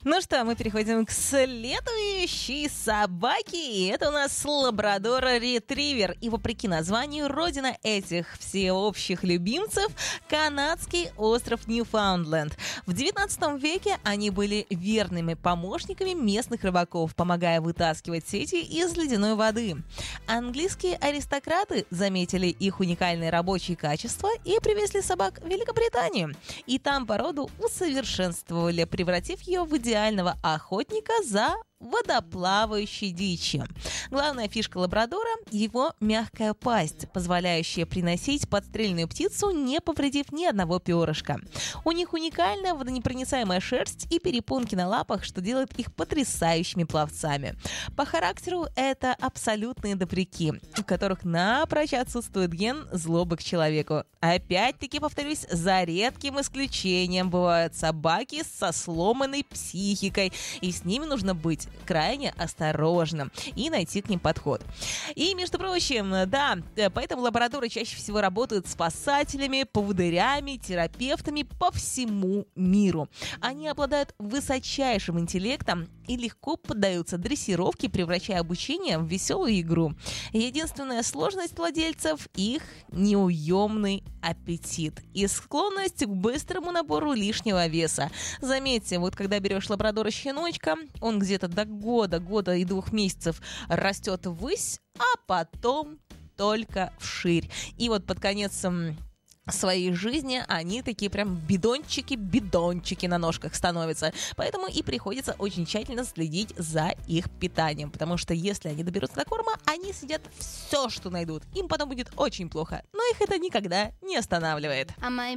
Ну что, мы переходим к следующей собаке. И это у нас лабрадор-ретривер. И вопреки названию, родина этих всеобщих любимцев – канадский остров Ньюфаундленд. В 19 веке они были верными помощниками местных рыбаков, помогая вытаскивать сети из ледяной воды. Английские аристократы заметили их уникальные рабочие качества и привезли собак в Великобританию. И там породу усовершенствовали, превратив ее в идеального охотника за водоплавающей дичью. Главная фишка лабрадора – его мягкая пасть, позволяющая приносить подстрельную птицу, не повредив ни одного перышка. У них уникальная водонепроницаемая шерсть и перепонки на лапах, что делает их потрясающими пловцами. По характеру это абсолютные добряки, у которых напрочь отсутствует ген злобы к человеку. Опять-таки, повторюсь, за редким исключением бывают собаки со сломанной психикой, и с ними нужно быть крайне осторожным и найти к ним подход. И, между прочим, да, поэтому лабрадоры чаще всего работают спасателями, поводырями, терапевтами по всему миру. Они обладают высочайшим интеллектом и легко поддаются дрессировке, превращая обучение в веселую игру. Единственная сложность владельцев – их неуемный аппетит и склонность к быстрому набору лишнего веса. Заметьте, вот когда берешь лабрадора-щеночка, он где-то до года и 2 месяцев растет ввысь, а потом только вширь. И вот под конец своей жизни они такие прям бидончики на ножках становятся. Поэтому и приходится очень тщательно следить за их питанием. Потому что если они доберутся до корма, они съедят все, что найдут. Им потом будет очень плохо. Но их это никогда не останавливает.